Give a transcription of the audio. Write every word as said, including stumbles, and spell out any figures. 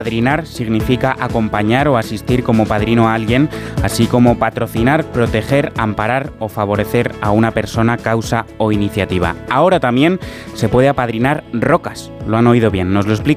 Padrinar significa acompañar o asistir como padrino a alguien, así como patrocinar, proteger, amparar o favorecer a una persona, causa o iniciativa. Ahora también se puede apadrinar rocas. Lo han oído bien, nos lo explica